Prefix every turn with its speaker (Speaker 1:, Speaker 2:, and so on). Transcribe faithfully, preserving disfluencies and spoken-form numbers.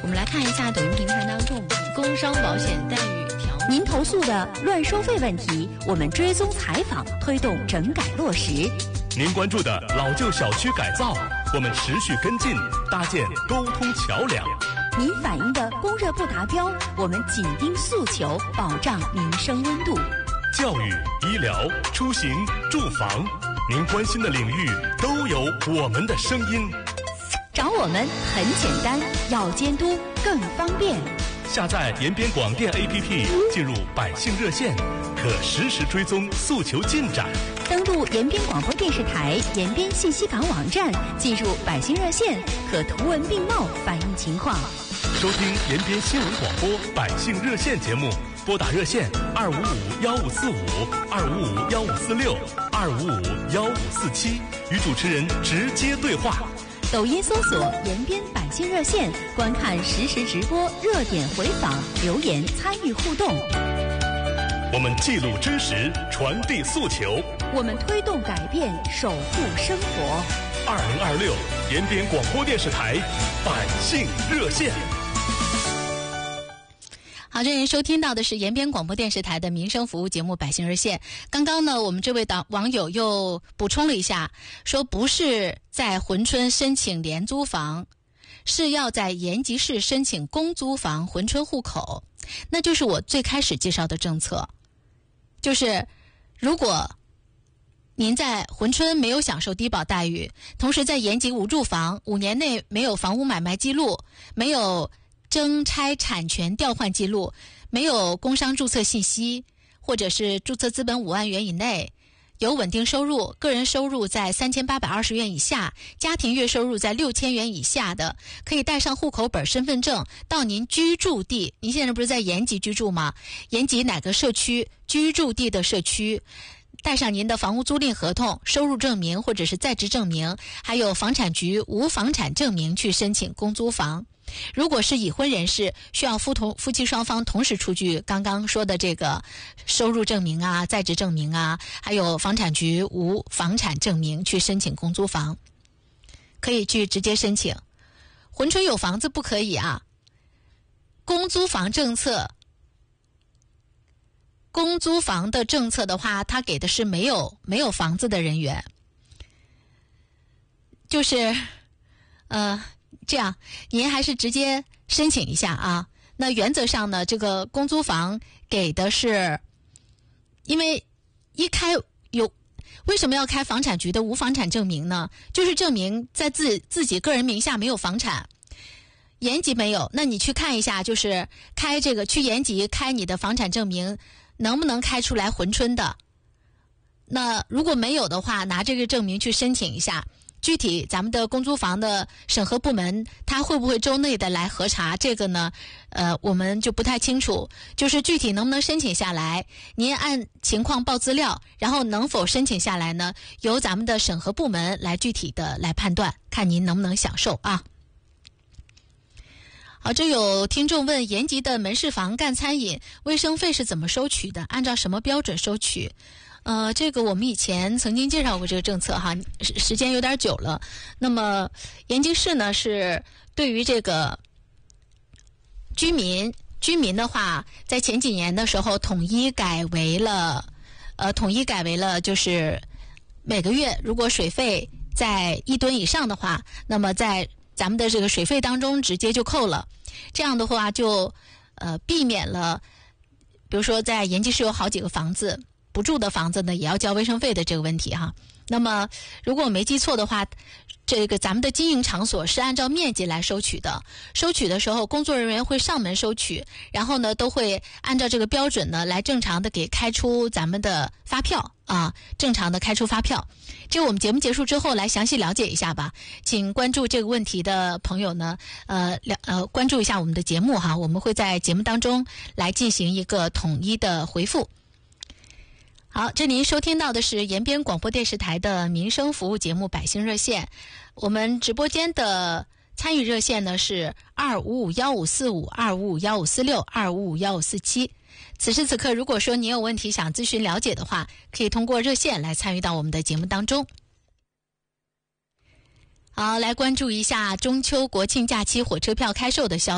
Speaker 1: 们来看一下抖音平台当中工伤保险待遇条。
Speaker 2: 您投诉的乱收费问题，我们追踪采访，推动整改落实。
Speaker 3: 您关注的老旧小区改造，我们持续跟进，搭建沟通桥梁。
Speaker 2: 您反映的供热不达标，我们紧盯诉求，保障民生温度。
Speaker 3: 教育、医疗、出行、住房，您关心的领域都有我们的声音。
Speaker 2: 找我们很简单，要监督更方便。
Speaker 3: 下载延边广电 A P P， 进入百姓热线，可实时追踪诉求进展。
Speaker 2: 登录延边广播电视台延边信息港网站，进入百姓热线，可图文并茂反映情况。
Speaker 3: 收听延边新闻广播百姓热线节目，拨打热线二五五幺五四五、二五五幺五四六、二五五幺五四七，与主持人直接对话。
Speaker 2: 抖音搜索延边百姓热线，观看实时直播、热点回访、留言参与互动。
Speaker 3: 我们记录真实，传递诉求，
Speaker 2: 我们推动改变，守护生活。
Speaker 3: 二零二六延边广播电视台百姓热线。
Speaker 1: 好，这您收听到的是延边广播电视台的民生服务节目《百姓热线》。刚刚呢，我们这位党网友又补充了一下，说不是在珲春申请廉租房，是要在延吉市申请公租房珲春户口。那就是我最开始介绍的政策，就是如果您在珲春没有享受低保待遇，同时在延吉无住房，五年内没有房屋买卖记录，没有征拆产权调换记录，没有工商注册信息，或者是注册资本五万元以内，有稳定收入，个人收入在三千八百二十元以下，家庭月收入在六千元以下的，可以带上户口本、身份证到您居住地。您现在不是在延吉居住吗？延吉哪个社区居住地的社区，带上您的房屋租赁合同、收入证明或者是在职证明，还有房产局无房产证明去申请公租房。如果是已婚人士，需要夫同夫妻双方同时出具刚刚说的这个收入证明啊、在职证明啊，还有房产局无房产证明去申请公租房，可以去直接申请。珲春有房子不可以啊。公租房政策，公租房的政策的话，它给的是没有没有房子的人员，就是呃。这样您还是直接申请一下啊。那原则上呢，这个公租房给的是，因为一开有为什么要开房产局的无房产证明呢？就是证明在自自己个人名下没有房产。延吉没有，那你去看一下，就是开这个去延吉开你的房产证明能不能开出来珲春的。那如果没有的话，拿这个证明去申请一下。具体咱们的公租房的审核部门他会不会周内的来核查，这个呢呃我们就不太清楚，就是具体能不能申请下来，您按情况报资料，然后能否申请下来呢，由咱们的审核部门来具体的来判断，看您能不能享受啊。好，这有听众问，延吉的门市房干餐饮卫生费是怎么收取的，按照什么标准收取？呃，这个我们以前曾经介绍过这个政策哈，时时间有点久了。那么延吉市呢，是对于这个居民居民的话，在前几年的时候统一改为了，呃，统一改为了就是每个月如果水费在一吨以上的话，那么在咱们的这个水费当中直接就扣了。这样的话就呃避免了，比如说在延吉市有好几个房子。不住的房子呢也要交卫生费的这个问题哈。那么如果我没记错的话，这个咱们的经营场所是按照面积来收取的，收取的时候工作人员会上门收取，然后呢都会按照这个标准呢来正常的给开出咱们的发票啊，正常的开出发票。这个我们节目结束之后来详细了解一下吧，请关注这个问题的朋友呢呃了呃关注一下我们的节目哈，我们会在节目当中来进行一个统一的回复。好，这您收听到的是延边广播电视台的民生服务节目《百姓热线》，我们直播间的参与热线呢是二五五幺五四五、二五五幺五四六、二五五幺五四七。此时此刻，如果说您有问题想咨询了解的话，可以通过热线来参与到我们的节目当中。好，来关注一下中秋国庆假期火车票开售的消息。